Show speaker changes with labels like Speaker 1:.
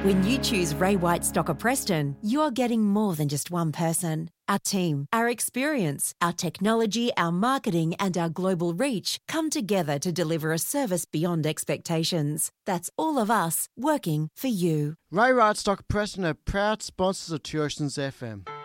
Speaker 1: When you choose Ray White Stocker Preston, you're getting more than just one person. Our team, our experience, our technology, our marketing and our global reach come together to deliver a service beyond expectations. That's all of us working for you.
Speaker 2: Ray White Stocker Preston are proud sponsors of 2 Oceans FM.